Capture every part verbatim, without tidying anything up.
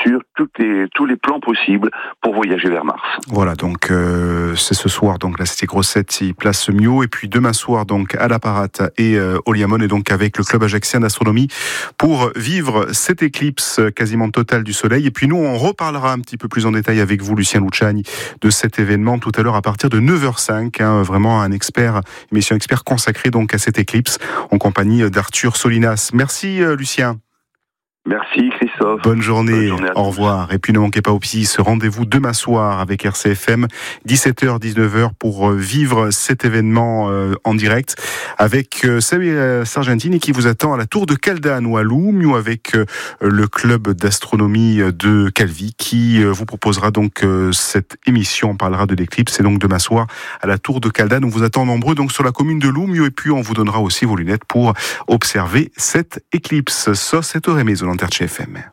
sûr toutes les, tous les plans possibles pour voyager vers Mars. Voilà, donc euh, c'est ce soir, donc là c'était Grossetti, place Mio, et puis demain soir donc à l'Apparat et euh, au Liamone, et donc avec le club ajaxien d'astronomie pour vivre cette éclipse quasiment totale du Soleil. Et puis nous, on reparlera un petit peu plus en détail avec vous, Lucien Luciani, de cet événement tout à l'heure à partir de neuf heures cinq. Hein, vraiment un expert, émission expert consacrée donc à cette éclipse en compagnie d'Arthur Solinas. Merci euh, Lucien. Merci Christophe. Bonne journée, Bonne journée au revoir. Et puis ne manquez pas aussi ce rendez-vous demain soir avec R C F M, dix-sept heures dix-neuf heures, pour vivre cet événement en direct avec Sabine Sargentini qui vous attend à la Tour de Caldane à Loum, ou avec le club d'astronomie de Calvi qui vous proposera donc cette émission. On parlera de l'éclipse, c'est donc demain soir à la Tour de Caldane. On vous attend nombreux donc sur la commune de Loum, et puis on vous donnera aussi vos lunettes pour observer cette éclipse. Ça, c'est au Remezo C F M.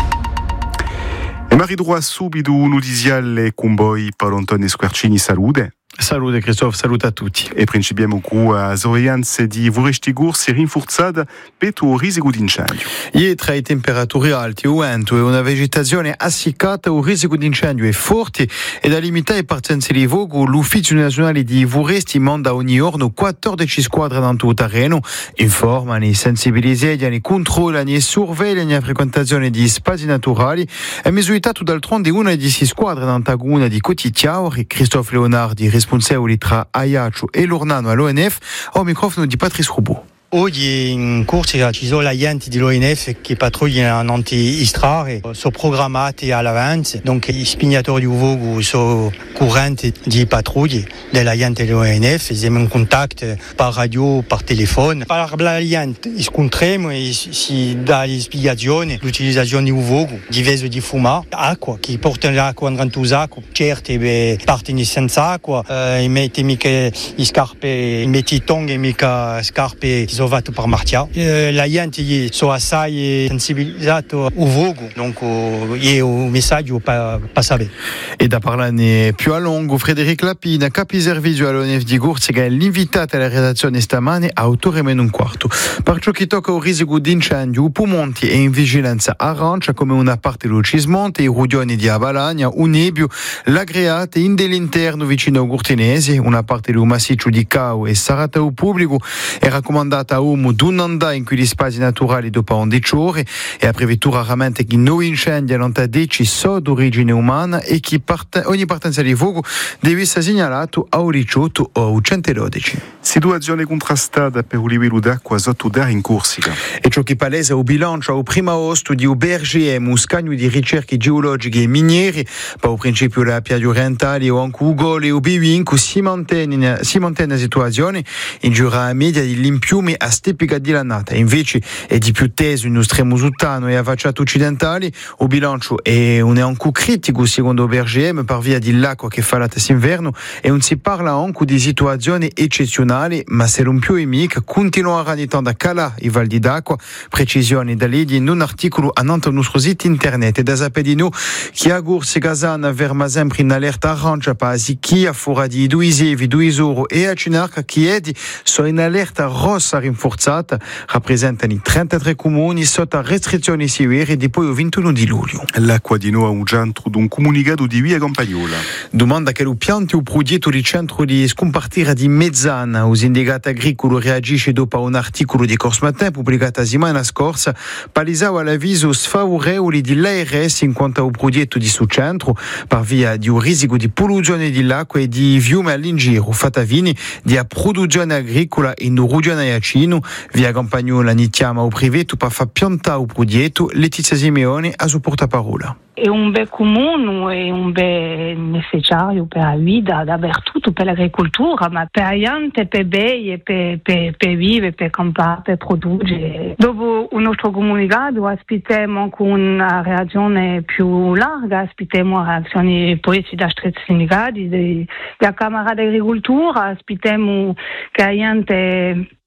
E Marie-Droit subito un'udisiale con voi Palontone Squarcini, salute. Salute Christophe, salute a tutti. E principiamo con a sorveglianza di vorresti rinforzata per il rischio di incendio. Ieri tra i temperature alte, il vento e una vegetazione essiccata, il rischio di incendio è forte e da limitare partenze di vogo. L'Ufficio Nazionale di Vorresti manda ogni giorno quattordici squadre in tutto il terreno, informano, sensibilizzano, controllano e sorvegliano la frequentazione di spazi naturali. È misurata d'altronde una di queste squadre in Taguna di Cotitiauri. Christophe Leonardi, responsabile tra Ajaccio e Lornano all'O N F, al microfono di Patrice Roubaud. Oggi in corsa ci sono gli agenti dell'O N F che pattugliano anti-istrare, sono programmati all'avanti, donc i spignatori di vogo sono currenti di pattuglie dell'agente dell'O N F, siamo in contatto per radio, per telefono. Per l'agente incontriamo e si dà le spiegazioni, l'utilizzazione di vogo, diverso di fumo, acqua, che portano l'acqua in acqua, certe partono senza acqua, eh, mette mica le scarpe, mette i tonghi e mica scarpe zovato per marcia. Eh, la gente sono assai sensibilizzato al vogo, donc è un messaggio passato. E da parlare più a lungo, Frédéric Lapina, capiservizio all'O N F di Gorzega, è l'invitato alla redazione stamane a otto e meno un quarto. Per ciò che tocca il rischio di incendio, Pumonti è in vigilanza arancia come una parte dello Cismonte, i rudioni di Avalagna, un nebbio, l'Agreate in dell'interno vicino a Gurtinese, una parte del massiccio di Cau e Saratau pubblico è raccomandata a uomo d'un andare in quegli spazi naturali dopo undici ore e a previsto raramente che non incendia non tadeci so d'origine umana e che parte, ogni partenza di fuoco deve essere segnalato a diciotto o centododici. Situazione contrastata per un livello d'acqua sotto terra in Corsica. E ciò che palesa il bilancio al primo agosto di U B R G M, un scagno di ricerche geologiche e miniere, per il principio della Piadi Orientali o anche Ugole o Bivinco si mantiene la situazione in giura media di limpiume a stepica di lanata. Invece è di più teso in estremo sultano e a facciate occidentali. Il bilancio è un anche critico secondo U B R G M per via dell'acqua che fa l'inverno e non si parla anche di situazioni eccezionali, ma se non più amica continuerà di tanto a calare i valdi d'acqua. Precisioni da lì in un articolo a Nantes nostro sito internet e da Zapedino che a Gurse Gazana verma sempre in allerta arancia per Asichia, fuori di Duisevi, Duisoro e a Cinarca che è di sono in allerta rossa rinforzata, rappresentano i trentatré comuni sotto restrizioni severe di poi il ventuno di luglio. L'acqua di Noa un centro d'un comunicato di via Campagnola. Domanda che lo pianti o progetto di centro di scompartire di Mezzana. Os indagati agricoli reagisce dopo un articolo di Corso Matin pubblicato la settimana scorsa, palisava l'avviso sfavorevole dell'A R S in quanto al progetto di suo centro per via di un rischio di polluzione dell'acqua e di fiume all'ingiro. Fatavini di produzione agricola in Rugiana Iacino, via Campagnola iniziamo al privato per far piantare il progetto. Letizia Simeone a suo portaparola. È un bel comune, è un bel necessario per la vita, dappertutto per l'agricoltura, ma per la gente, per bere, per, per, per vivere, per campare, per produrre. Dopo il nostro comunicato ospitiamo anche una reazione più larga, ospitiamo reazioni poi da stretti sindicati, della Camera d'Agricoltura, ospitiamo che la gente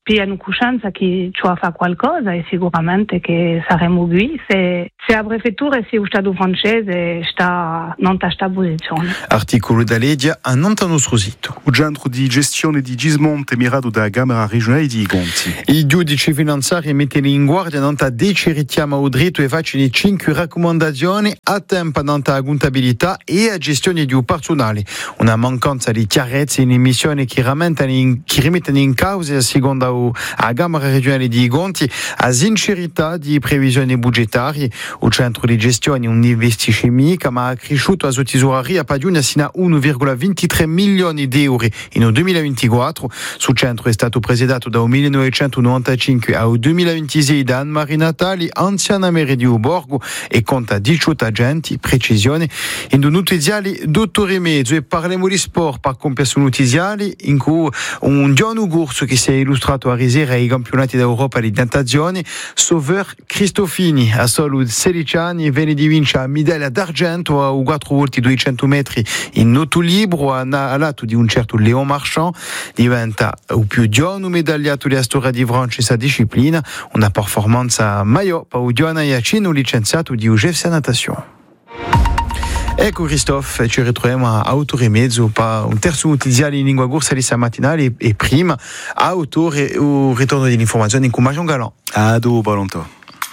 pigliano coscienza che ci fa qualcosa e sicuramente che saremo qui se, se la prefettura e se lo Stato francese sta, non sta sta posizione. Articolo da Ledia a Nantes nostro sito. Il centro di gestione di Gismonte mirato da Camera regionale di Gonti. I giudici finanziari mettono in guardia Nantes dieci richiama o dritto e facciano cinque raccomandazioni a tempo Nantes a contabilità e a gestione di personale. Una mancanza di chiarezza in emissioni che in, che rimettono in causa, secondo la Camera regionale di Gonti, a sincerità di previsioni budgetarie. Il centro di gestione non investisce mica, ma ha cresciuto la sua tesoreria paduna sino a uno virgola ventitré milioni di euro in duemilaventiquattro. Sul centro è stato presiedato dal millenovecentonovantacinque al duemilaventisei da Anne-Marie Natali, anziana mere di Uborgo, e conta diciotto agenti. Precisione in un notiziale dottore mezzo, e parliamo di sport per compiere notiziali in cui un giorno corso che si è illustrato a risera ai campionati d'Europa di tentazione. Sauveur Cristofini a solo sedici anni viene di vincere medaglia d'argento a quattro volte duecento metri in nuoto libero a lato di un certo Léon Marchand. Diventa il più giovane medagliato della storia di Francia in questa disciplina, una performance maggiore per il giovane Iacino licenziato di U G F Natation. Ecco Christophe, ci ritroviamo a Autore e Mezzo per un terzo notiziale in lingua corsa di stamattinale e prima a Autore il ritorno dell'informazione con Marion Galan. A dopo, Valentò.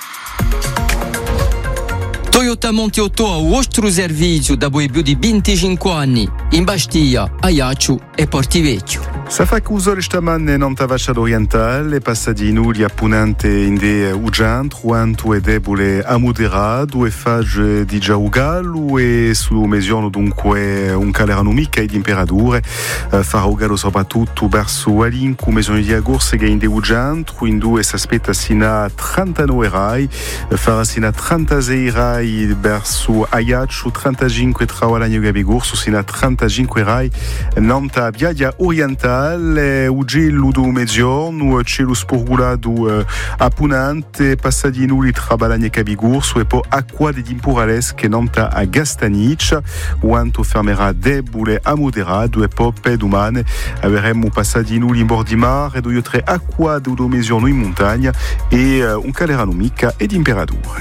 Toyota Monteotto a vostro servizio da più di venticinque anni in Bastia, Ajaccio e Portivecchio. Sa fa cusore stamattina in Antavascia orientale, passadino li appunante in de Ugent, quanto è debole a moderato e fage di Giaugallo e su mesiono dunque un calerano mica e di imperature, uh, farà ugallo soprattutto verso Alinco, mesiono di agorse che in de Ugent, quindi due si aspetta sino a trentanove rai, farà sino a trentasei rai verso Ajaccio, trentacinque tra Alagno e Gabigorso, sino a trentacinque rai Nanta Biadia orientale. Ugello do Mezzogiorno, cielo sporgulato uh, a Punante, passadino li tra Balagna e Cabigurso e poi acqua di Impurales che nanta a Gastanic, quanto fermerà debole a moderato e poi pedumane avremo passadino li in bordi mare e due tre acqua do Mezzogiorno in montagna e uh, un calerano mica e di imperature.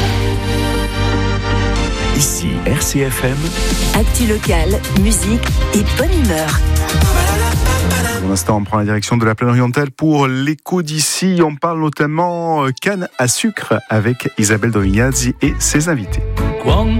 Ici R C F M. Actu locale, musique et bonne humeur. Pour l'instant, on prend la direction de la plaine orientale pour l'écho d'ici. On parle notamment canne à sucre avec Isabelle Dovignazzi et ses invités.